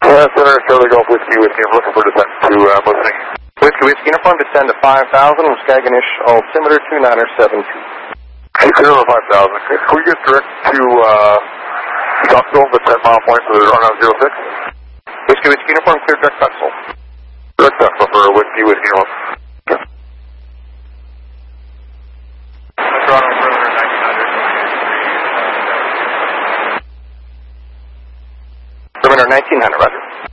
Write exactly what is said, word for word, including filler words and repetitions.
Uh, Center, Charlie Golf Whiskey, Whiskey, I'm looking for descent to uh, listening. Whiskey, Whiskey, uniform, descend to five thousand, Waskagonish, altimeter two niner seven two. Hey, clear over five thousand. Can we get direct to uh, Stockville, the ten mile point for the run out zero six? Whiskey, Whiskey, uniform, clear direct Stockville. Direct Stockville for Whiskey, Whiskey, uniform. Toronto, perimeter nineteen hundred. Perimeter nineteen hundred, roger.